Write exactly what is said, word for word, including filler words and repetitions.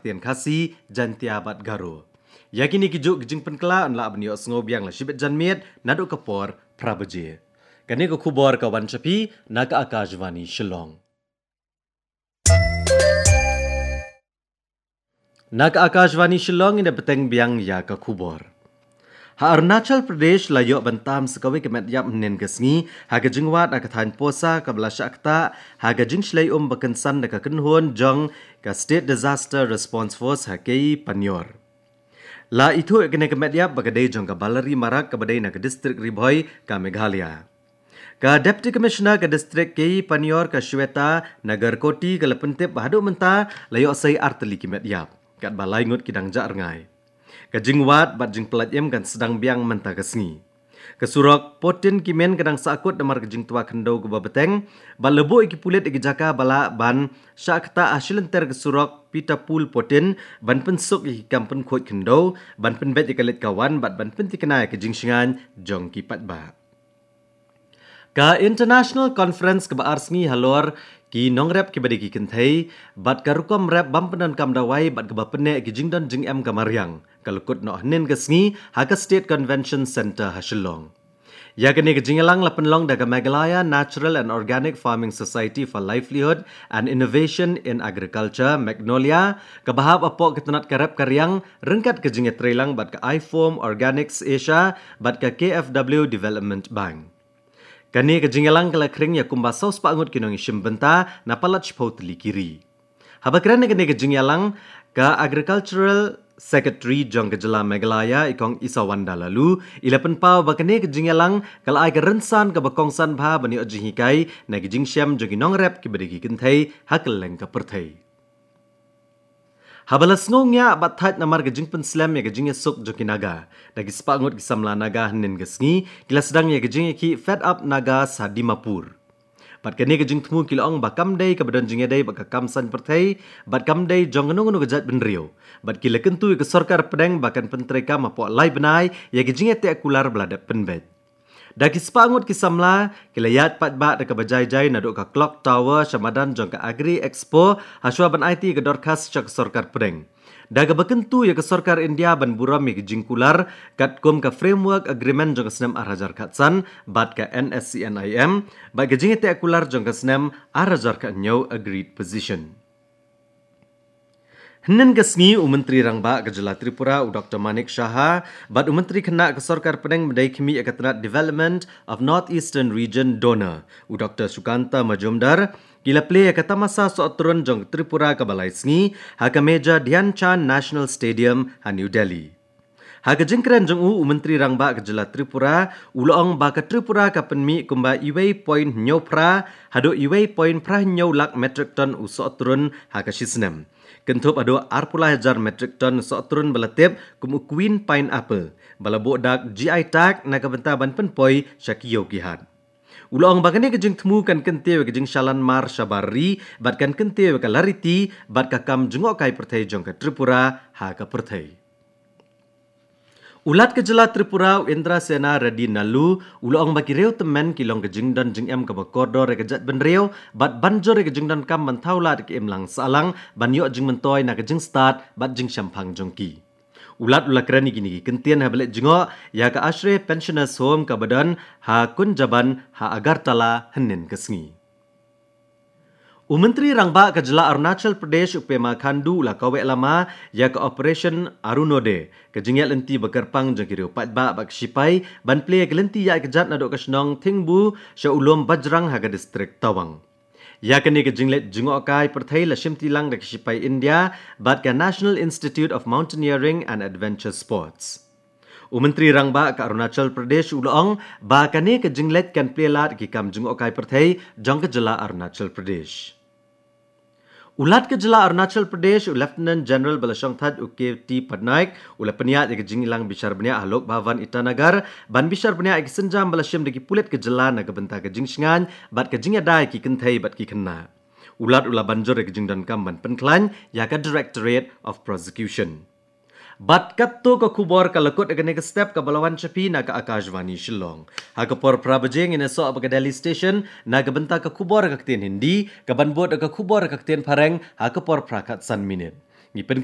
tian khasi jantia bat garo. Yakini kijuk gijing penkla anla abniyo sengob yang la shibet janmiet naduk kapor prabaje. Kani ko kubor kawan capi naga Akashvani Shillong. Naga Akashvani Shillong ina peteng biang ya ka kubor. Ha Arunachal Pradesh layo bantam sekawi kemet yap nen kesngi ha gejingwat akathan posa ka belasya akta ha gejing shlai um bakensan da ka kenhon jong ka State Disaster Response Force ha kei Panyor. La itu kene kemet yap bagadai jong ka Baleri Marak ka badai na ka distrik Ribhoi ka Meghalaya. Ka Deputy Commissioner ka distrik kei Panyor ka Shweta Nagar Koti ka lepentip bahadu menta layo sai arteli kemet yap kat balai ngut kidang jar ngai. Kajingwat bat jing pelat yem kan sedang biang mentah kesngi. Kesurok potin kimen kadang sakut damar kajing tua kendau ke babeteng, bat lebu iki pulit iki jaka bala ban syakta asilenter kesurok pita pul potin ban pensuk iki kampen khot kendau ban penbet ikalit kawan bat ban penti kenai kajing singan jong kipat ba. Ka International Conference ke Baarsngi halor ki nongrep ki badiki kenthai bat karukom rep bampenan kamdawai bat kebapene ki jingdon jing em kamaryang kalukut no hnen kesngi haka State Convention Center Hashilong. Ya kene ke jingelang lapenlong daga Meghalaya Natural and Organic Farming Society for Livelihood and Innovation in Agriculture Magnolia kabahap apok ketunat karep karyang rengkat ke jinge trelang bat ke iForm Organics Asia bat ke K F W Development Bank. Kani kejingelang kala kering ya kumba saus pangut kinong isim benta na palat shpau teli kiri. Habakran kani kejingelang ka Agricultural Secretary Jong Kejela Meghalaya ikong Isawanda lalu ilapan pau bakani kejingelang kala ai kerensan ka bakongsan bha bani ojihikai na kejing syam jogi nong rep ki badigi kenthai hakeleng ka perthai. Habalas ngongnya batat namar gejing penslam ya gejing esok joki naga. Dagi sepangut kisamla naga henin gesngi, kila sedang ya gejing ki fed up naga sa Dimapur. Bat kene gejing temu kilaong bakam day kabadon jing day baka kamsan perthai, bat kam day jong nung nung gejat benrio. Bat kila kentu ke sorkar pedang bakan pentreka mapo lai benai ya gejing te akular beladat penbet. Dagi sepangut kisamla kilayat patba deka bajai-jai naduk ka Clock Tower Shamadan jong ka Agri Expo haswa ban I T ke dorkas cak sorkar pedeng. Daga bakentu ya ke sorkar India ban buram ya ke jingkular kat kum ka framework agreement jong ka senam arajar katsan bat ka N S C N I M bat ke jingete akular jong ka senam arajar ka nyau agreed position. Henen kesngi Umentri Rangba Kejela Tripura u Doktor Manik Shaha bat Umentri kena ke sorkar pedeng medai kimi akatanat Development of North Eastern Region Donor u Doktor Sukanta Majumdar kila play kata masa soturun jong Tripura ke balai sngi haka meja Dhyan Chand National Stadium ha New Delhi. Haka jengkeren jong u Umentri Rangba Kejela Tripura uloong ba ka Tripura ka penmi kumba iwei point nyau pra hado iwei point pra nyau lak metric ton u soturun haka shisnem. Kentup ado arpula hajar metric ton soturun balatip kumu Queen Pineapple balabo dak G I tag na kabenta ban penpoi syakiyo kihat. Ulong bagane kejing temu kan kente kejing shalan mar syabari bat kan kente ka lariti bat ka kam jengok kai perthai jong ka Tripura ha ka perthai. Ulat Kejela Tripura Indra Sena Reddy Nalu ulong bagi reu temen kilong kejing dan jing em ka bakordor kejat ben reu bat banjor kejing dan kam mentau la ke em lang salang ban yo jing mentoy na kejing start bat jing syampang jongki. Ulat ulat kerani kini kentian ha belet jingo ya ka Ashray Pensioners Home ka badan ha Kunjaban ha Agartala henin kesngi. Umentri Rangba Kejela Arunachal Pradesh upema Khandu la kawek lama ya ke Operation Arunode kejingat lenti bekerpang jengkiriu patba bak sipai ban play kelenti ya kejat nadok kesnong Thingbu sya ulom Bajrang haga distrik Tawang. Ya kene kejinglet jingokai perthai la shimtilang dak sipai India bat ka National Institute of Mountaineering and Adventure Sports. Umentri Rangba ke Arunachal Pradesh ulong ba kane kejinglet kan plelat ki kam jingokai perthai jong Kejela Arunachal Pradesh. Ulat Kejela Arunachal Pradesh Lieutenant General Balasong That U K T Patnaik ula peniat ke jingilang bishar benia Alok Bhavan Itanagar ban bishar benia ke senjam balashim deki pulet Kejela na gebenta ke jingsingan bat ke jingadai ki kenthai bat ki kena. Ulat ula banjor ke jingdan kam ban penklan ya ka Directorate of Prosecution. Bat katto ka kubor ka lakot agane ka step ka balawan chapi na ka Akashvani Shillong. Ha ka por prabajeng ina so ka Delhi Station na ka benta ka kubor ka ktin Hindi ka banbot ka kubor ka ktin Pareng ha ka por prakat san minute. Ngipen